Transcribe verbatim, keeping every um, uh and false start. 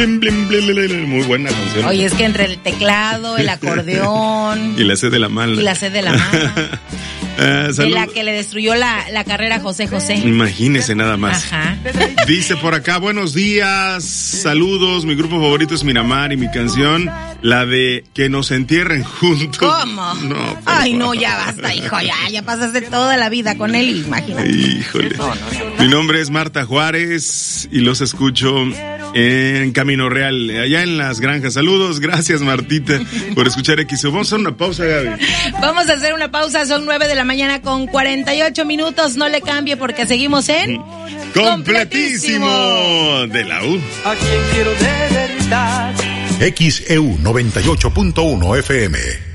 Muy buena canción. Oye, es que entre el teclado, el acordeón... y la sed de la mala. Y la sed de la mala. Uh, de la que le destruyó la, la carrera a José José. Imagínese nada más. Ajá. Dice por acá, buenos días, saludos, mi grupo favorito es Miramar y mi canción, la de Que nos entierren juntos. ¿Cómo? No, Ay, no, ya basta, hijo, ya, ya pasaste toda la vida con él, imagínate. Híjole. No, no, no, no. Mi nombre es Marta Juárez y los escucho en Camino Real, allá en Las Granjas. Saludos, gracias Martita por escuchar X O. Vamos a hacer una pausa, Gaby. Vamos a hacer una pausa, son nueve de la mañana con cuarenta y ocho minutos, no le cambie porque seguimos en... Completísimo de la U. A quien quiero de verdad. X E U noventa y ocho punto uno F M.